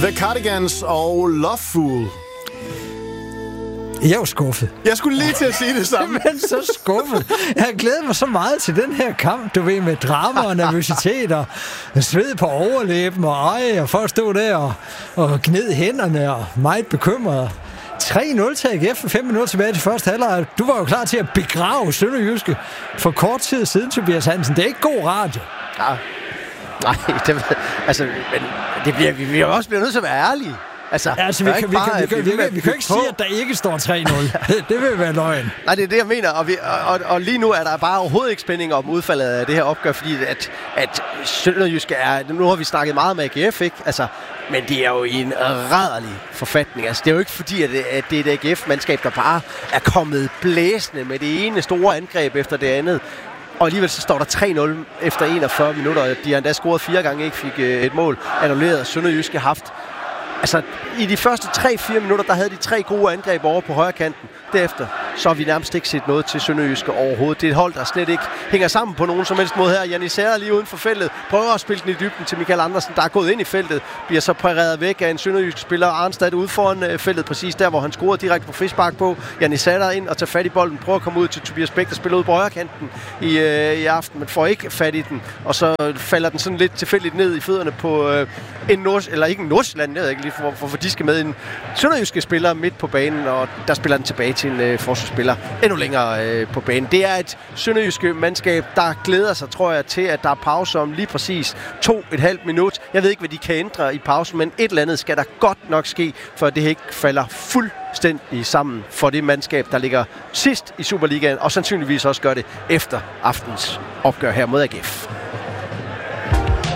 The Cardigans og Loveful. Jeg er jo skuffet. Jeg skulle lige til at sige det samme. Men så skuffet. Jeg har glædet mig så meget til den her kamp, du ved, med drama og nervøsitet og sved på overlæben og for at stå der og gnide hænderne og meget bekymret. 3-0 til AGF, 5 minutter tilbage til første halvleg. Du var jo klar til at begrave Sønderjyske for kort tid siden, Tobias Hansen. Det er ikke god radio. Ja. Nej, altså, men det bliver, vi er også nødt til at være ærlige. Altså, vi kan ikke sige, at der ikke står 3-0. Det vil være løgn. Nej, det er det, jeg mener. Og lige nu er der bare overhovedet ikke spænding om udfaldet af det her opgør, fordi at Sønderjyske er... Nu har vi snakket meget med AGF, ikke? Altså, men det er jo i en rædderlig forfatning. Altså, det er jo ikke fordi, at det er et AGF-mandskab, der bare er kommet blæsende med det ene store angreb efter det andet. Og alligevel så står der 3-0 efter 41 minutter. De har endda scoret 4 gange, ikke fik et mål annulleret. Sønderjyske haft. Altså, i de første 3-4 minutter, der havde de 3 gode angreb over på højre kanten. Derefter, så har vi nærmest ikke set noget til Sønderjyske overhovedet. Det er et hold, der slet ikke hænger sammen på nogen som helst måde her. Janni Serra lige uden for feltet, prøver at spille den i dybden til Michael Andersen, der er gået ind i feltet. Bliver så pareret væk af en Sønderjysk spiller, Arnstad ude foran feltet, præcis der, hvor han scorede direkte på frispark på. Janni Serra ind og tager fat i bolden, prøver at komme ud til Tobias Bæk, der spiller ud på højre kanten i aften, men får ikke fat i den. Og så falder den sådan lidt tilfældigt ned i fødderne på en Nordsjælland, jeg ved ikke lige hvorfor de skal med en Sønderjyske spiller midt på banen, og der spiller den tilbage til en forsvarsspiller endnu længere på banen. Det er et Sønderjyske mandskab, der glæder sig, tror jeg, til, at der er pause om lige præcis 2,5 minut. Jeg ved ikke, hvad de kan ændre i pausen, men et eller andet skal der godt nok ske, for det ikke falder fuldstændig sammen for det mandskab, der ligger sidst i Superligaen, og sandsynligvis også gør det efter aftens opgør her mod AGF.